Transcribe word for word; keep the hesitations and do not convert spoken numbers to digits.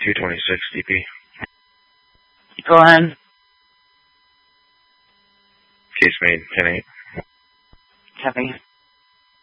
two twenty-six D P. Go ahead. Case made, ten eight. Copy.